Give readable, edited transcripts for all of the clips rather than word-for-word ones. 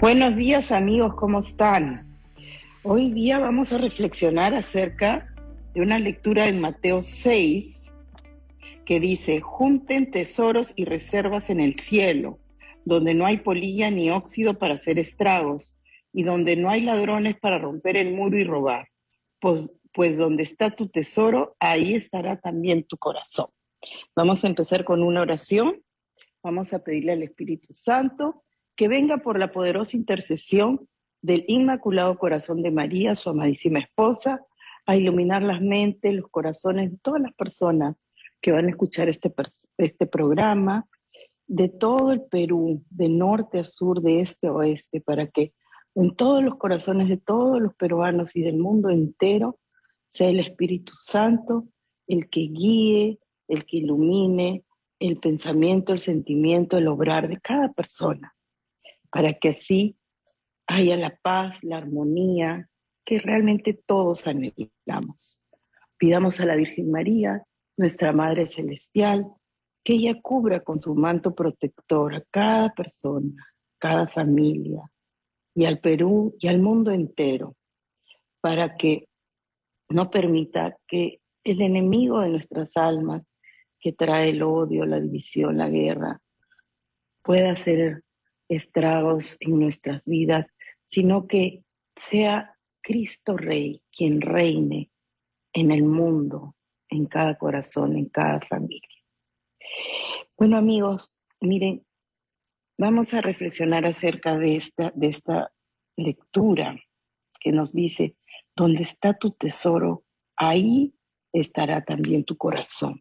Buenos días amigos, ¿cómo están? Hoy día vamos a reflexionar acerca de una lectura en Mateo 6 que dice: junten tesoros y reservas en el cielo, donde no hay polilla ni óxido para hacer estragos, y donde no hay ladrones para romper el muro y robar. Pues donde está tu tesoro, ahí estará también tu corazón. Vamos a empezar con una oración. Vamos a pedirle al Espíritu Santo que venga por la poderosa intercesión del Inmaculado Corazón de María, su amadísima esposa, a iluminar las mentes, los corazones de todas las personas que van a escuchar este programa, de todo el Perú, de norte a sur, de este a oeste, para que en todos los corazones de todos los peruanos y del mundo entero sea el Espíritu Santo el que guíe, el que ilumine el pensamiento, el sentimiento, el obrar de cada persona, para que así haya la paz, la armonía que realmente todos anhelamos. Pidamos a la Virgen María, nuestra Madre Celestial, que ella cubra con su manto protector a cada persona, cada familia, y al Perú y al mundo entero, para que no permita que el enemigo de nuestras almas, que trae el odio, la división, la guerra, pueda hacer estragos en nuestras vidas, sino que sea Cristo Rey quien reine en el mundo, en cada corazón, en cada familia. Bueno, amigos, miren, vamos a reflexionar acerca de esta lectura que nos dice: donde está tu tesoro, ahí estará también tu corazón.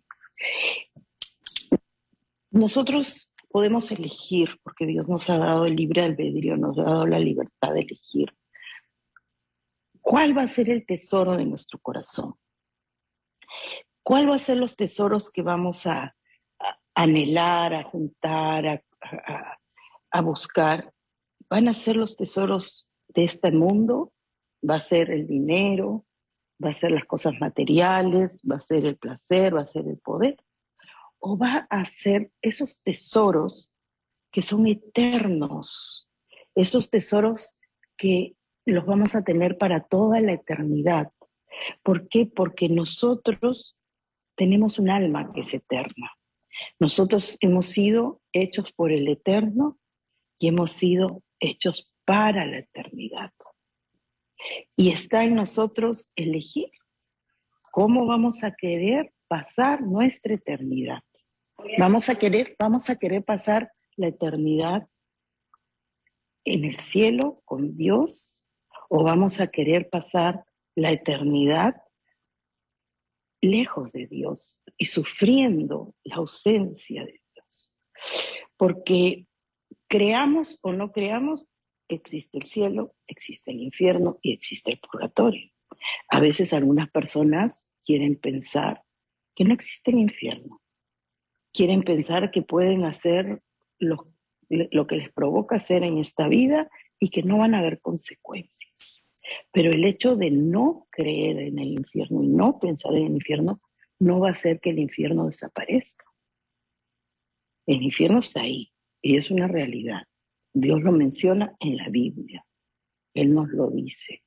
Nosotros podemos elegir, porque Dios nos ha dado el libre albedrío, nos ha dado la libertad de elegir cuál va a ser el tesoro de nuestro corazón, cuál va a ser los tesoros que vamos a anhelar, a juntar, a buscar. ¿Van a ser los tesoros de este mundo? ¿Va a ser el dinero? ¿Va a ser las cosas materiales? ¿Va a ser el placer? ¿Va a ser el poder? ¿O va a ser esos tesoros que son eternos? Esos tesoros que los vamos a tener para toda la eternidad. ¿Por qué? Porque nosotros tenemos un alma que es eterna. Nosotros hemos sido hechos por el Eterno y hemos sido hechos para la eternidad. Y está en nosotros elegir cómo vamos a querer pasar nuestra eternidad. Vamos a querer pasar la eternidad en el cielo con Dios, o vamos a querer pasar la eternidad lejos de Dios y sufriendo la ausencia de Dios. Porque creamos o no creamos, existe el cielo, existe el infierno y existe el purgatorio. A veces algunas personas quieren pensar que no existe el infierno, quieren pensar que pueden hacer lo que les provoca hacer en esta vida y que no van a haber consecuencias. Pero el hecho de no creer en el infierno y no pensar en el infierno no va a hacer que el infierno desaparezca. El infierno está ahí y es una realidad. Dios lo menciona en la Biblia. Él nos lo dice.